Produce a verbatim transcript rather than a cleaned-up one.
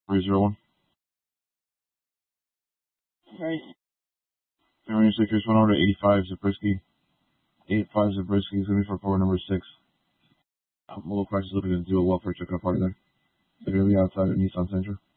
three zero one. Right. When you say case one order eighty-five Zabriskie. eighty-five Zabriskie is going to be for core number six. Um, Little Crash is looking to do a welfare check up part there. Severely outside of Nissan Sentra.